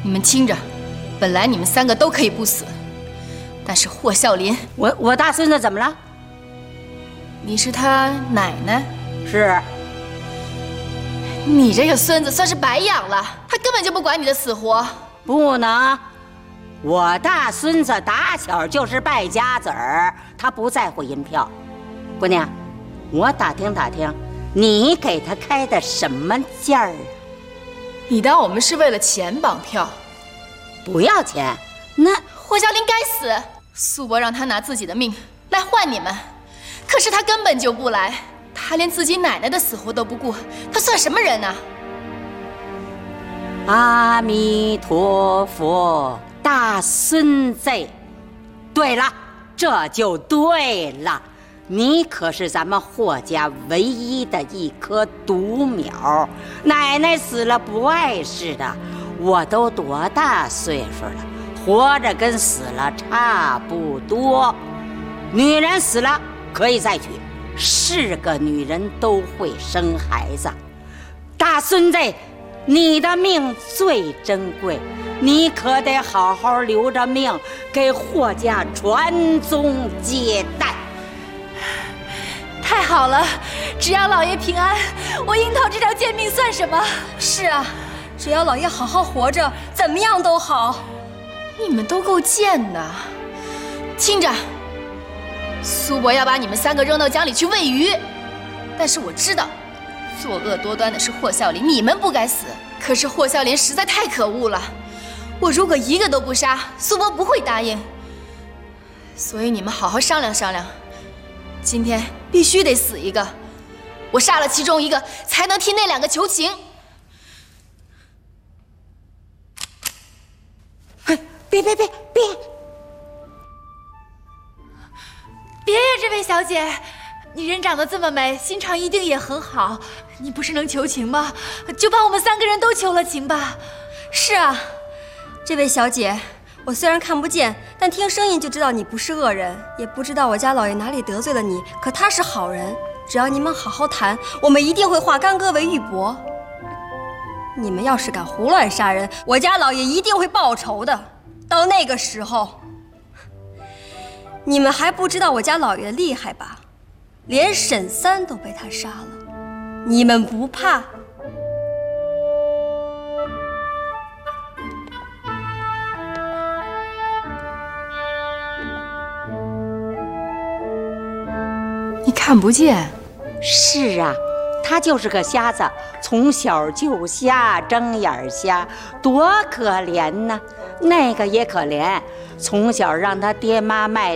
你们听着，本来你们3个都可以不死，但是霍孝林， 我大孙子怎么了？ 你是他奶奶？ 是。 你这个孙子算是白养了，他根本就不管你的死活。 不能，我大孙子打小就是败家子儿，他不在乎银票。姑娘，我打听打听，你给他开的什么价儿啊？ 你当我们是为了钱绑票？ 不要钱，那霍孝林该死！苏伯让他拿自己的命来换你们，可是他根本就不来。他连自己奶奶的死活都不顾，他算什么人啊？ 阿弥陀佛，大孙子。对了，这就对了，你可是咱们霍家唯一的一棵独苗，奶奶死了不碍事的。我都多大岁数了，活着跟死了差不多。女人死了可以再娶，是个女人都会生孩子。大孙子，你的命最珍贵，你可得好好留着命，给霍家传宗接代。 太好了，只要老爷平安，我樱桃这条贱命算什么？ 是啊，只要老爷好好活着，怎么样都好。 你们都够贱的！听着，苏伯要把你们3个扔到江里去喂鱼，但是我知道，作恶多端的是霍孝林，你们不该死。可是霍孝林实在太可恶了，我如果一个都不杀，苏伯不会答应。所以你们好好商量商量，今天必须得死一个，我杀了其中一个，才能替那2个求情。 别！ 别呀，这位小姐，你人长得这么美，心肠一定也很好。你不是能求情吗？就把我们3个人都求了情吧。 是啊，这位小姐，我虽然看不见，但听声音就知道你不是恶人，也不知道我家老爷哪里得罪了你，可他是好人。只要你们好好谈，我们一定会化干戈为玉帛。你们要是敢胡乱杀人，我家老爷一定会报仇的。到那个时候，你们还不知道我家老爷厉害吧？连沈三都被他杀了，你们不怕？ 你看不见？ 是啊，他就是个瞎子，从小就瞎，睁眼瞎，多可怜呢。那个也可怜，从小让他爹妈卖